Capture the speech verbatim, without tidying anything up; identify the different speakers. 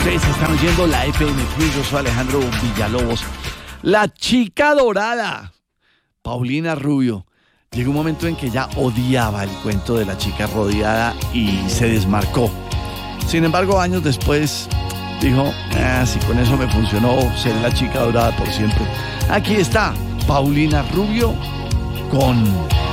Speaker 1: Ustedes están oyendo la F M Cruz. Yo soy Alejandro Villalobos. La chica dorada, Paulina Rubio. Llegó un momento en que ya odiaba el cuento de la chica rodeada y se desmarcó. Sin embargo, años después dijo, ah, si con eso me funcionó, seré la chica dorada por siempre. Aquí está Paulina Rubio con